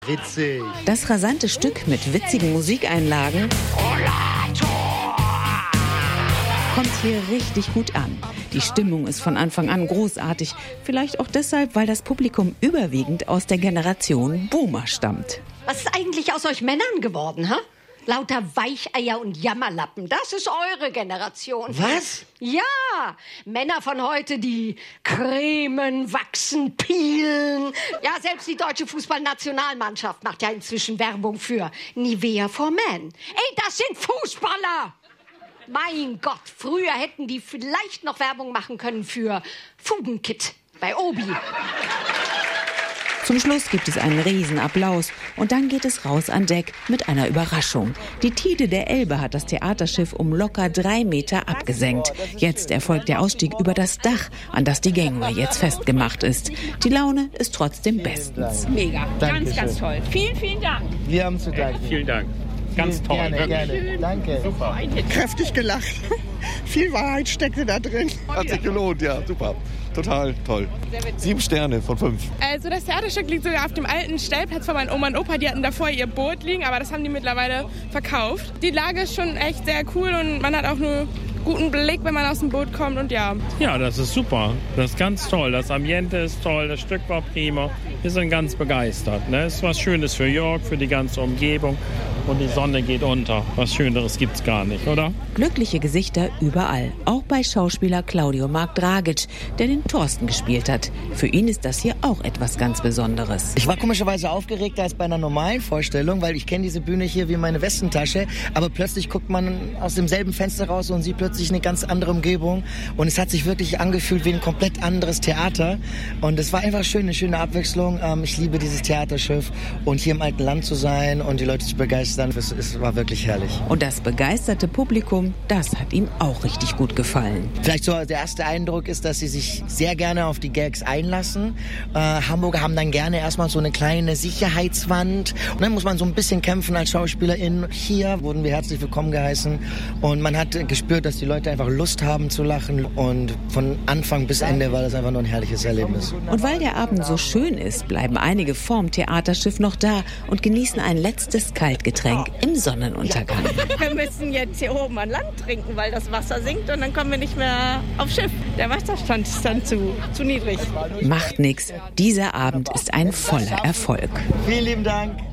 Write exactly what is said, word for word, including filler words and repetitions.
Witzig. Das rasante Stück mit witzigen Musikeinlagen kommt hier richtig gut an. Die Stimmung ist von Anfang an großartig. Vielleicht auch deshalb, weil das Publikum überwiegend aus der Generation Boomer stammt. Was ist eigentlich aus euch Männern geworden, hä? Lauter Weicheier und Jammerlappen. Das ist eure Generation. Was? Ja, Männer von heute, die cremen, wachsen, peelen. Ja, selbst die deutsche Fußballnationalmannschaft macht ja inzwischen Werbung für Nivea for Men. Ey, das sind Fußballer! Mein Gott, früher hätten die vielleicht noch Werbung machen können für Fugenkit bei Obi. Zum Schluss gibt es einen Riesenapplaus und dann geht es raus an Deck mit einer Überraschung. Die Tide der Elbe hat das Theaterschiff um locker drei Meter abgesenkt. Jetzt erfolgt der Ausstieg über das Dach, an das die Gangway jetzt festgemacht ist. Die Laune ist trotzdem bestens. Mega, ganz, ganz toll. Vielen, vielen Dank. Wir haben zu danken. Vielen Dank. Ganz toll. Gerne, gerne. Danke. Super. Kräftig gelacht. Viel Wahrheit steckte da drin. Hat sich gelohnt, ja, super. Total toll. Sieben Sterne von fünf. Also das Theaterstück liegt sogar auf dem alten Stellplatz von meinen Oma und Opa. Die hatten davor ihr Boot liegen, aber das haben die mittlerweile verkauft. Die Lage ist schon echt sehr cool und man hat auch einen guten Blick, wenn man aus dem Boot kommt und ja. Ja, das ist super. Das ist ganz toll. Das Ambiente ist toll, das Stück war prima. Wir sind ganz begeistert. Ne? Es ist was Schönes für Jörg, für die ganze Umgebung. Und die Sonne geht unter. Was Schöneres gibt's gar nicht, oder? Glückliche Gesichter überall. Auch bei Schauspieler Claudio Mark Dragic, der den Thorsten gespielt hat. Für ihn ist das hier auch etwas ganz Besonderes. Ich war komischerweise aufgeregter als bei einer normalen Vorstellung, weil ich kenne diese Bühne hier wie meine Westentasche. Aber plötzlich guckt man aus demselben Fenster raus und sieht plötzlich eine ganz andere Umgebung. Und es hat sich wirklich angefühlt wie ein komplett anderes Theater. Und es war einfach schön, eine schöne Abwechslung. Ich liebe dieses Theaterschiff und hier im alten Land zu sein und die Leute zu begeistern. Es, es war wirklich herrlich. Und das begeisterte Publikum, das hat ihm auch richtig gut gefallen. Vielleicht so der erste Eindruck ist, dass sie sich sehr gerne auf die Gags einlassen. Äh, Hamburger haben dann gerne erstmal so eine kleine Sicherheitswand. Und dann muss man so ein bisschen kämpfen als Schauspielerin. Hier wurden wir herzlich willkommen geheißen. Und man hat gespürt, dass die Leute einfach Lust haben zu lachen. Und von Anfang bis Ende war das einfach nur ein herrliches Erlebnis. Und weil der Abend so schön ist, bleiben einige vorm Theaterschiff noch da und genießen ein letztes Kaltgetränk im Sonnenuntergang. Wir müssen jetzt hier oben an Land trinken, weil das Wasser sinkt und dann kommen wir nicht mehr aufs Schiff. Der Wasserstand ist dann zu, zu niedrig. Macht nix. Dieser Abend ist ein voller Erfolg. Vielen lieben Dank.